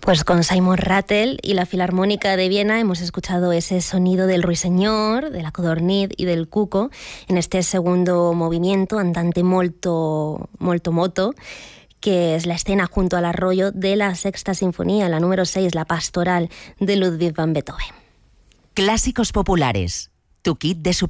Pues con Simon Rattle y la Filarmónica de Viena hemos escuchado ese sonido del ruiseñor, de la codorniz y del cuco en este segundo movimiento, andante molto moto, que es la escena junto al arroyo de la Sexta Sinfonía, la número 6, la Pastoral de Ludwig van Beethoven. Clásicos populares, tu kit de